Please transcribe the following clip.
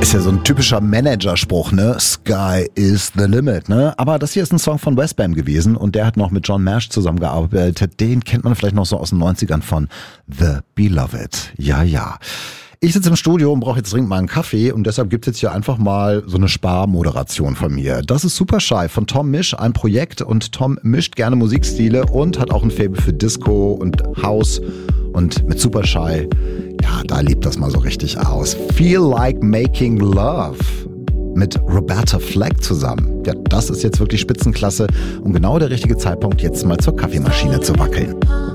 Ist ja so ein typischer Managerspruch, ne? Sky is the limit, ne? Aber das hier ist ein Song von Westbam gewesen und der hat noch mit John Mash zusammengearbeitet. Den kennt man vielleicht noch so aus den 90ern von The Beloved. Ja, ja. Ich sitze im Studio und brauche jetzt dringend mal einen Kaffee und deshalb gibt es jetzt hier einfach mal so eine Sparmoderation von mir. Das ist Super Shy von Tom Misch, ein Projekt, und Tom mischt gerne Musikstile und hat auch ein Faible für Disco und House, und mit Super Shy, ja, da lebt das mal so richtig aus. Feel Like Making Love mit Roberta Flack zusammen. Ja, das ist jetzt wirklich Spitzenklasse und genau der richtige Zeitpunkt, jetzt mal zur Kaffeemaschine zu wackeln.